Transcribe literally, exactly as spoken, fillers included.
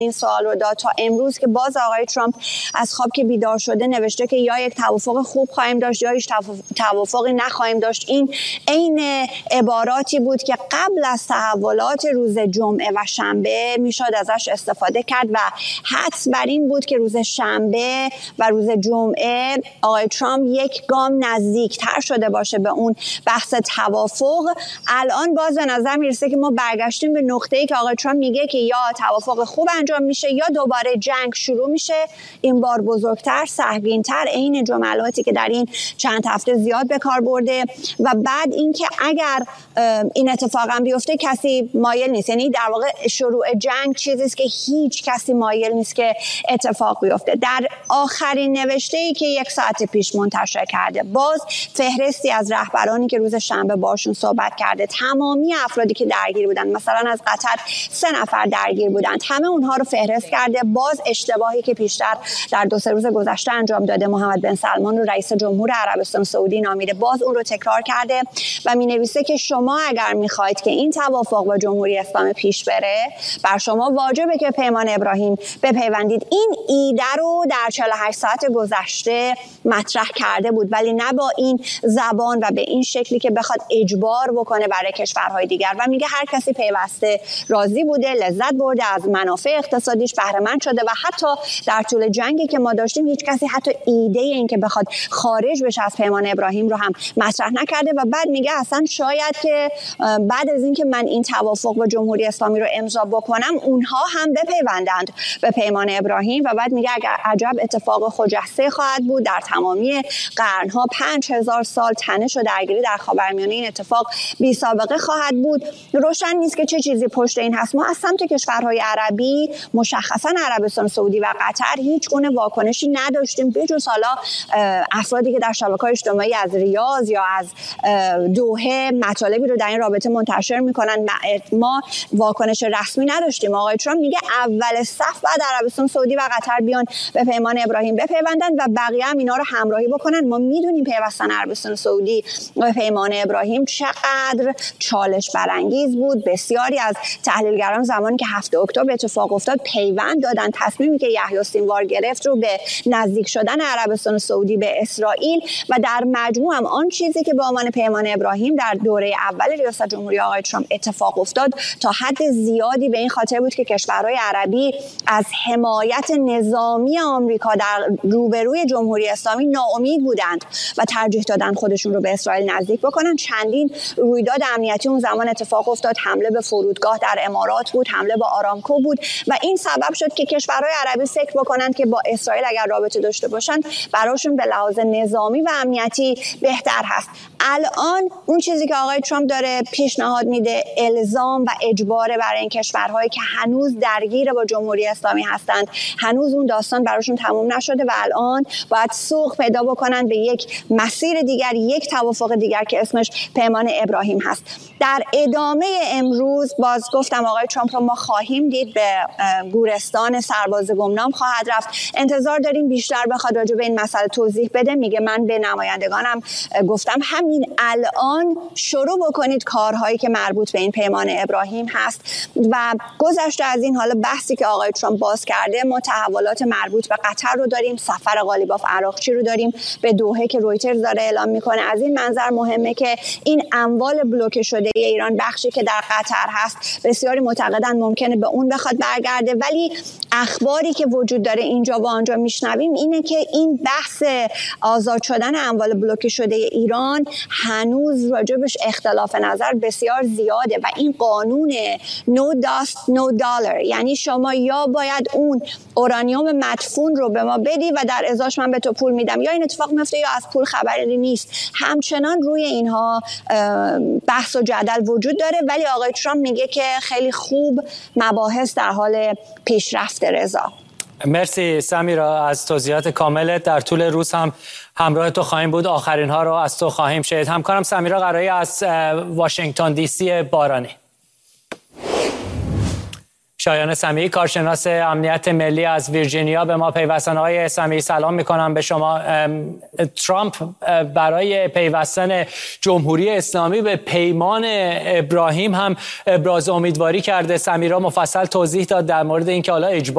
این سوال رو داد تا امروز که باز آقای ترامپ از خواب که بیدار شده نوشته که یا یک توافق خوب خواهیم داشت یا هیچ توافقی نخواهیم داشت. این عین عباراتی بود که قبل از تحولات روز جمعه و شنبه میشد ازش استفاده کرد و حدس بر این بود که روز شنبه و روز جمعه آقای ترامپ یک گام نزدیکتر شده باشه به اون بحث توافق. الان باز به نظر میرسه که ما برگشتیم به نقطه‌ای که آقای ترامپ میگه که یا توافق خوب انجام میشه یا دوباره جنگ شروع میشه، این بار بزرگتر، سهمگین‌تر، عین جملاتی که در این چند هفته زیاد به کار برده. و بعد اینکه اگر این اتفاقا بیفته کسی مایل نیست، یعنی در واقع شروع جنگ چیزی است که هیچ کسی مایل نیست که اتفاق بیفته. در آخرین نوشته‌ای که یک ساعت پیش منتشر کرده باز فهرستی از رهبرانی که روز شنبه باشون صحبت کرده، تمامی افرادی که درگیر بودن، مثلا از قطر سه نفر درگیر بودند، همه اونها رو فهرست کرده. باز اشتباهی که پیشتر در دو سه روز گذشته انجام داده محمد بن سلمان رو رئیس جمهور عربستان سعودی نامیده، باز اون رو تکرار کرده و می‌نویسه که شما اگر می‌خواید که این توافق با جمهوری اسلامی پیش بره، بر شما واجبه که پیمان ابراهیم بپیوندید. این ایده رو در چهل و هشت ساعت گذشته مطرح کرده بود، ولی نه با این زبان و به این شکلی که بخواد اجبار بکنه برای کشورهای دیگر. و میگه هر کسی پیوسته راضی بوده، لذت برده، از منافع اقتصادیش بهره مند شده و حتی در طول جنگی که ما داشتیم هیچ کسی حتی ایده این که بخواد خارج بشه از پیمان ابراهیم رو هم مطرح نکرده. و بعد میگه اصلا شاید که بعد از اینکه من این توافق با جمهوری اسلامی رو امضا بکنم اونها هم بپیوندند به پیمان ابراهیم. و بعد میگه اگر عجب اتفاق خجسته خواهد بود، در تمامی قرنها پنج هزار سال تنش و درگیری در خاورمیانه این اتفاق بی سابقه خواهد بود. روشن نیست که چه چیزی پشت این هست. ما از سمت کشورهای عربی، مشخصا عربستان سعودی و قطر، هیچ گونه واکنشی نداشتیم بجز حالا افرادی که در شبکه‌های اجتماعی از ریاض یا از دوحه مطالبی رو در این رابطه منتشر میکنن. ما واکنش رسمی نداشتیم. آقای ترامپ میگه اول صف بعد عربستان سعودی و قطر بیان به پیمان ابراهیم بپیوندن و بقیه هم اینا رو همراهی بکنن. ما میدونیم پیوستن عربستان سعودی به پیمان ابراهیم چقدر چالش برانگیز بود. بسیاری از تحلیلگران زمانی که هفتم اکتبر اتفاق افتاد پیوند دادن تصمیمی که یحیی سینوار گرفت رو به نزدیک شدن عربستان سعودی به اسرائیل. و در مجموع هم آن چیزی که به عنوان پیمان ابراهیم در دوره اول ریاست جمهوری آقای ترامپ اتفاق افتاد تا حد زیادی به این خاطر بود که کشورهای عربی از حمایت نظامی آمریکا در روبروی جمهوری اسلامی ناامید بودند و ترجیح دادن خودشون رو به اسرائیل نزدیک بکنن. چندین رویداد امنیتی اون زمان اتفاق افتاد. حمله به فرودگاه در امارات بود، حمله به آرامکو بود و این سبب شد که کشورهای عربی فکر بکنن که با اسرائیل اگر رابطه داشته باشن براشون به لحاظ نظامی و امنیتی بهتر هست. الان اون چیزی که آقای ترامپ داره پیشنهاد میده الزام و اجبار برای این کشورهایی که هنوز درگیر با جمهوری اسلامی هستند، هنوز اون داستان براشون تموم نشده و الان باید سوق پیدا بکنن به یک مسیر دیگر، یک توافق دیگر که اسمش پیمان ابراهیم هست. در ادامه امروز باز گفتم آقای ترامپ رو ما خواهیم دید، به گورستان سرباز گمنام خواهد رفت. انتظار داریم بیشتر بخواد راجع به این مسئله توضیح بده. میگه من به نمایندگانم گفتم همین الان شروع بکنید کارهایی که مربوط به این پیمان ابراهیم هست. و گذشته از این، حالا بحثی که آقای ترامپ باز کرده، ما تحولات مربوط به قطر رو داریم، سفر قالیباف عراقچی رو داریم به دوحه که رویترز داره اعلام میکنه. از این منظر مهمه که این اموال بلوکه شده ایران، بخشی که در قطر هست، بسیاری معتقدن ممکنه به اون بخواد برگرده، ولی اخباری که وجود داره اینجا و آنجا میشنویم اینه که این بحث آزاد شدن اموال بلوکه شده ایران هنوز راجبش اختلاف نظر بسیار زیاده و این قانون no dust no dollar، یعنی شما یا باید اون اورانیوم مدفون رو به ما بدی و در ازاش من به تو پول میدم، یا این اتفاق میفته یا از پول خبری نیست. همچنان روی اینها بحث و جدل وجود داره، ولی آقای ترامپ میگه که خیلی خوب مباحث در حال پیشرفت. رضا، مرسی سمیرا از توضیحات کاملت. در طول روز هم همراه تو خواهیم بود، آخرین ها رو از تو خواهیم شنید. همکارم سمیرا قرایی از واشنگتن دی سی بارانی. شایان سمیعی، کارشناس امنیت ملی از ویرجینیا به ما پیوستن. آقای سمیعی سلام میکنم به شما. ترامپ برای پیوستن جمهوری اسلامی به پیمان ابراهیم هم ابراز امیدواری کرده. سمیرا مفصل توضیح داد در مورد اینکه حالا اجبار